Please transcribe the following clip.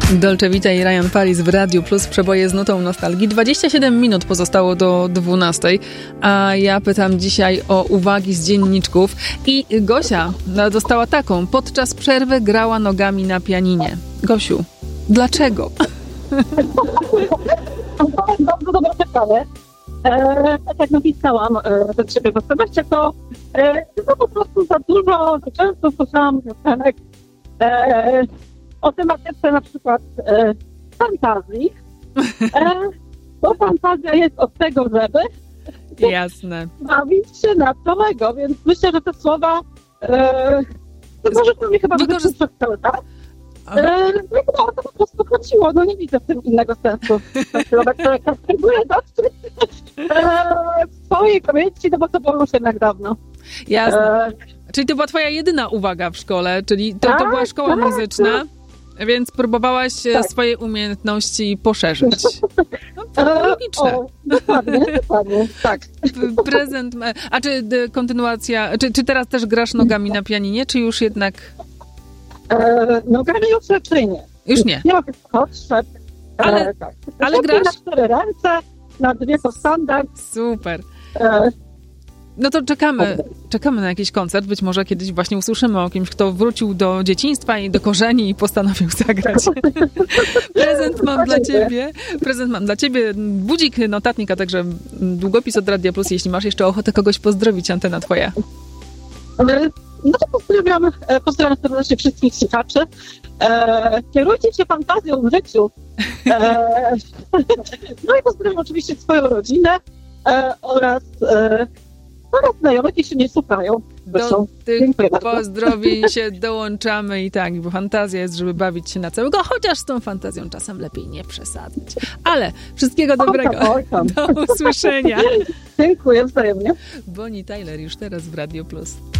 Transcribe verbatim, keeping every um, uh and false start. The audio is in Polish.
Dolce Vita i Ryan Paris w Radiu Plus, przeboje z nutą nostalgii. dwadzieścia siedem minut pozostało do dwunastej, a ja pytam dzisiaj o uwagi z dzienniczków. I Gosia dostała taką: podczas przerwy grała nogami na pianinie. Gosiu, dlaczego? To jest bardzo dobre pytanie. E, tak jak napisałam e, do ciebie w es em esie, to, e, to po prostu za dużo, za często słyszałam piosenek e, o tematyce na przykład e, fantazji. E, bo fantazja jest od tego, żeby Jasne. bawić się na całego, więc myślę, że te słowa e, to może to mnie chyba Wykorzy- przez cały czas. E, no chyba o to po prostu chodziło, no nie widzę w tym innego sensu. Człowiek próbuje dotrzeć e, w swojej pamięci, no bo to było już jednak dawno. Jasne. E, Czyli to była twoja jedyna uwaga w szkole, czyli to, to Tak, była szkoła tak, muzyczna, więc próbowałaś e, Tak. swoje umiejętności poszerzyć. No, to e, logiczne. o, dokładnie, dokładnie, tak. P- Prezent, ma- a czy d- kontynuacja, czy, czy teraz też grasz nogami na pianinie, czy już jednak, E, no gramy już raczej nie. już nie? Nie ma tych potrzeb. E, Ale- tak. ale Lepiej grasz? na cztery ręce, na dwie to standard. Super. E, No to czekamy, czekamy na jakiś koncert. Być może kiedyś właśnie usłyszymy o kimś, kto wrócił do dzieciństwa i do korzeni i postanowił zagrać. Prezent mam dla ciebie. Prezent mam dla ciebie. Budzik, notatnik, a także długopis od Radia Plus, jeśli masz jeszcze ochotę kogoś pozdrowić, antena twoja. e, no to pozdrawiam, e, pozdrawiam serdecznie wszystkich słuchaczy. E, kierujcie się fantazją w życiu. E, no i pozdrawiam oczywiście swoją rodzinę e, oraz, e, oraz znajomych, jeśli nie słuchają. Do Zresztą, tych dziękuję bardzo. pozdrowień się dołączamy i tak, bo fantazja jest, żeby bawić się na całego, chociaż z tą fantazją czasem lepiej nie przesadzać. Ale wszystkiego dobrego. Oj tam, oj tam. Do usłyszenia. Dziękuję wzajemnie. Bonnie Tyler już teraz w Radio Plus.